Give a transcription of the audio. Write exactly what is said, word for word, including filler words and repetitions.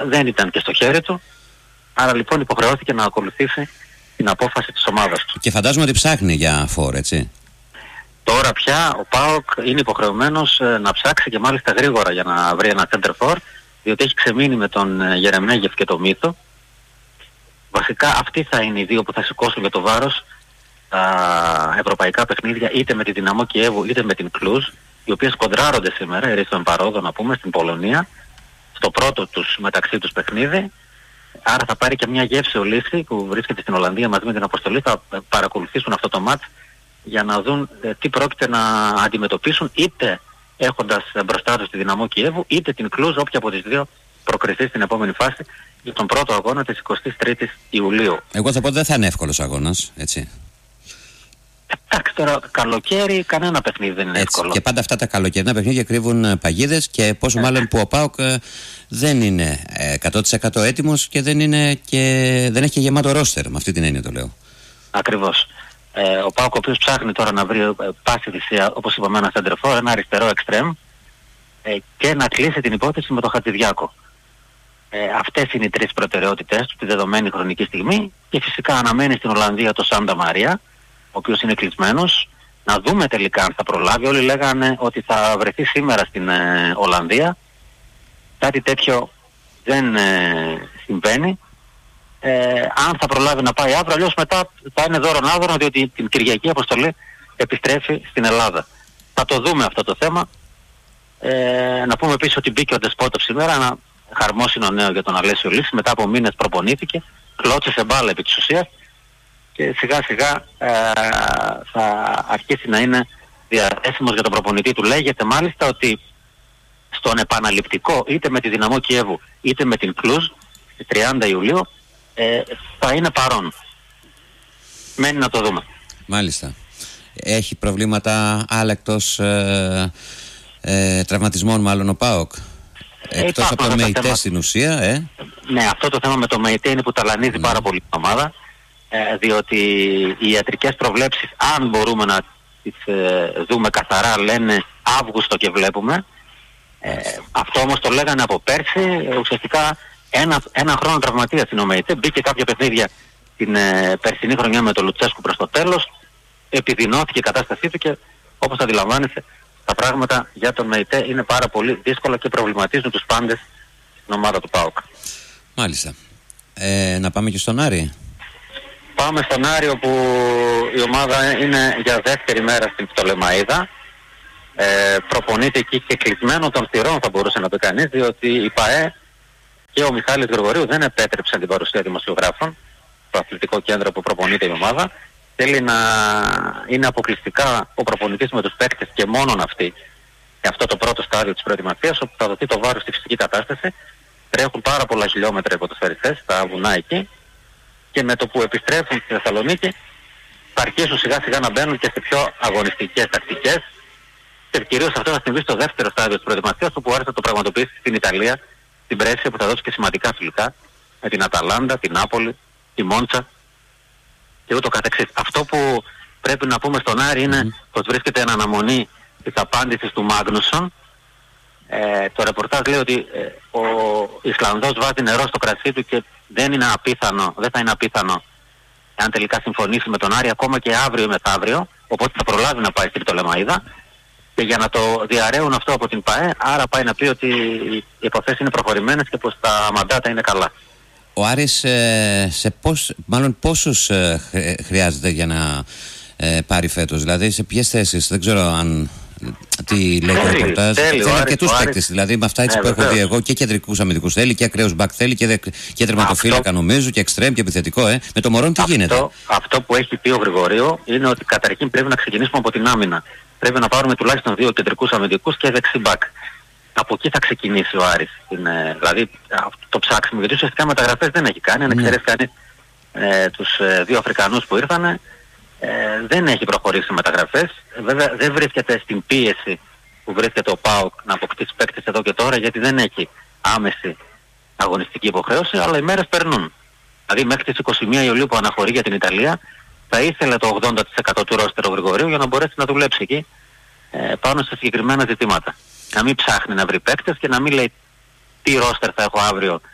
δεν ήταν και στο χέρι του. Άρα λοιπόν υποχρεώθηκε να ακολουθήσει την απόφαση της ομάδας του. Και φαντάζομαι ότι ψάχνει για φόρ, έτσι. Τώρα πια ο ΠΑΟΚ είναι υποχρεωμένος ε, να ψάξει και μάλιστα γρήγορα για να βρει ένα center for, διότι έχει ξεμείνει με τον ε, Γερεμέγεφ και τον Μύθο. Βασικά αυτοί θα είναι οι δύο που θα σηκώσουν για το βάρος τα ευρωπαϊκά παιχνίδια, είτε με τη Δυναμό Κιέβου είτε με την Κλουζ, οι οποίες κοντράρονται σήμερα, ερίστον παρόδο να πούμε, στην Πολωνία, στο πρώτο τους μεταξύ τους παιχνίδι. Άρα θα πάρει και μια γεύση ο Λύση που βρίσκεται στην Ολλανδία μαζί με την αποστολή, θα παρακολουθήσουν αυτό το μάτς για να δουν ε, τι πρόκειται να αντιμετωπίσουν, είτε έχοντας μπροστά τους τη Δυναμό Κιέβου είτε την Κλουζ, όποια από τις δύο προκριθεί στην επόμενη φάση για τον πρώτο αγώνα της εικοστής τρίτης Ιουλίου. Εγώ θα πω ότι δεν θα είναι εύκολος αγώνας, έτσι. Εντάξει, τώρα καλοκαίρι κανένα παιχνίδι δεν είναι Έτσι, εύκολο. και πάντα αυτά τα καλοκαιρινά παιχνίδια κρύβουν παγίδες και πόσο μάλλον που ο ΠΑΟΚ ε, δεν είναι εκατό τοις εκατό έτοιμος και δεν, είναι και, δεν έχει και γεμάτο ρόστερ, με αυτή την έννοια το λέω. Ακριβώς. Ε, ο ΠΑΟΚ ο οποίος ψάχνει τώρα να βρει ε, πάση θυσία, όπως είπαμε, ένα center for, ένα αριστερό εξτρέμ ε, και να κλείσει την υπόθεση με τον Χατζηδιάκο. Ε, αυτές είναι οι τρεις προτεραιότητες του τη δεδομένη χρονική στιγμή και φυσικά αναμένει στην Ολλανδία το Σάντα Μαρία, ο οποίος είναι κλεισμένος. Να δούμε τελικά αν θα προλάβει. Όλοι λέγανε ότι θα βρεθεί σήμερα στην ε, Ολλανδία. Κάτι τέτοιο δεν ε, συμβαίνει. Ε, αν θα προλάβει να πάει αύριο, αλλιώς μετά θα είναι δώρον άδωρον, διότι την Κυριακή αποστολή επιστρέφει στην Ελλάδα. Θα το δούμε αυτό το θέμα. Ε, να πούμε επίσης ότι μπήκε ο Ντεσπότοφ σήμερα, ένα χαρμόσυνο νέο για τον Αλέσιο Λύση. Μετά από μήνες προπονήθηκε, κλώτσισε μπάλα επί της ουσίας και σιγά σιγά ε, θα αρχίσει να είναι διαθέσιμος για τον προπονητή του. Λέγεται μάλιστα ότι στον επαναληπτικό είτε με τη Δυναμό Κιέβου είτε με την Κλουζ τριάντα Ιουλίου ε, θα είναι παρόν. Μένει να το δούμε. Μάλιστα. Έχει προβλήματα άλλα εκτός ε, ε, τραυματισμών μάλλον ο ΠΑΟΚ? Εκτός από το ΜΕΙΤΕ στην ουσία, ε. Ναι, αυτό το θέμα με το ΜΕΙΤΕ είναι που ταλανίζει ναι. πάρα πολύ την ομάδα, ε, διότι οι ιατρικές προβλέψεις, αν μπορούμε να τις ε, δούμε καθαρά, λένε Αύγουστο και βλέπουμε. Ε, αυτό όμως το λέγανε από πέρσι, ε, ουσιαστικά ένα, ένα χρόνο τραυματίας στην ΟΜΕΙΤΕ. Μπήκε κάποια παιχνίδια την ε, περσινή χρονιά με τον Λουτσέσκου προς το τέλος, επιδεινώθηκε η κατάστασή του και όπως αντιλαμβάνεσαι τα πράγματα για τον ΜΕΙΤΕ είναι πάρα πολύ δύσκολα και προβληματίζουν τους πάντες στην ομάδα του ΠΑΟΚ. Μάλιστα. Ε, να πάμε και στον Άρη. Πάμε στον Άρη, όπου η ομάδα είναι για δεύτερη μέρα στην Πτολεμαΐδα. Ε, προπονείται εκεί και κλεισμένο των θυρών, θα μπορούσε να το κανείς, διότι η ΠΑΕ και ο Μιχάλης Γρηγορίου δεν επέτρεψαν την παρουσία δημοσιογράφων στο αθλητικό κέντρο που προπονείται η ομάδα. Θέλει να είναι αποκλειστικά ο προπονητής με τους παίκτες και μόνον αυτοί για αυτό το πρώτο στάδιο της προετοιμασίας, όπου θα δοθεί το βάρος στη φυσική κατάσταση. Τρέχουν πάρα πολλά χιλιόμετρα οι ποδοσφαιριστές στα βουνά εκεί και με το που επιστρέφουν στη Θεσσαλονίκη θα αρχίσουν σιγά σιγά να μπαίνουν και σε πιο αγωνιστικές τακτικές και κυρίως αυτό θα συμβεί στο δεύτερο στάδιο της προετοιμασίας, όπου άρχισε να το πραγματοποιήσει στην Ιταλία, στην Πρέσια, που θα δώσει και σημαντικά φιλικά με την Αταλάντα, την Νάπολη, τη Μόντσα και ούτω καθεξής. Αυτό που πρέπει να πούμε στον Άρη είναι mm. πως βρίσκεται εν αναμονή της απάντησης του Μάγνουσον. Ε, το ρεπορτάζ λέει ότι ε, ο Ισλανδός βάζει νερό στο κρασί του και δεν είναι απίθανο, δεν θα είναι απίθανο αν τελικά συμφωνήσει με τον Άρη ακόμα και αύριο ή μεθαύριο, οπότε θα προλάβει να πάει στην Πτολεμαΐδα και για να το διαρρέουν αυτό από την ΠΑΕ, άρα πάει να πει ότι οι υποθέσεις είναι προχωρημένες και πως τα μαντάτα είναι καλά. Ο Άρης ε, σε πώς, μάλλον πόσους ε, χρειάζεται για να ε, πάρει φέτος, δηλαδή σε ποιες θέσεις, δεν ξέρω αν τι λέει το ρεπορτάζ. Θέλει αρκετούς παίκτες, δηλαδή με αυτά έτσι ναι, που έχω δει εγώ, και κεντρικούς αμυντικούς θέλει και ακραίους μπακ θέλει και, και τερματοφύλακα νομίζω και εξτρέμ και επιθετικό. Ε. Με το Μωρόν τι αυτό, γίνεται? Αυτό που έχει πει ο Γρηγορίου είναι ότι καταρχήν πρέπει να ξεκινήσουμε από την άμυνα. Πρέπει να πάρουμε τουλάχιστον δύο κεντρικούς αμυντικούς και δεξί μπακ. Από εκεί θα ξεκινήσει ο Άρης. Είναι, δηλαδή το ψάξιμο, γιατί ουσιαστικά μεταγραφές δεν έχει κάνει. Αν εξαιρέσει κάνει ε, τους ε, δύο Αφρικανούς που ήρθανε, ε, δεν έχει προχωρήσει μεταγραφές. Βέβαια δεν βρίσκεται στην πίεση που βρίσκεται ο ΠΑΟΚ να αποκτήσει παίκτες εδώ και τώρα, γιατί δεν έχει άμεση αγωνιστική υποχρέωση, αλλά οι μέρες περνούν. Δηλαδή μέχρι τις είκοσι μία Ιουλίου που αναχωρεί για την Ιταλία, θα ήθελε το ογδόντα τοις εκατό του ρόστερ ο Γρηγορίου για να μπορέσει να δουλέψει εκεί ε, πάνω σε συγκεκριμένα ζητήματα. Να μην ψάχνει να βρει παίκτες και να μην λέει τι ρόστερ θα έχω αύριο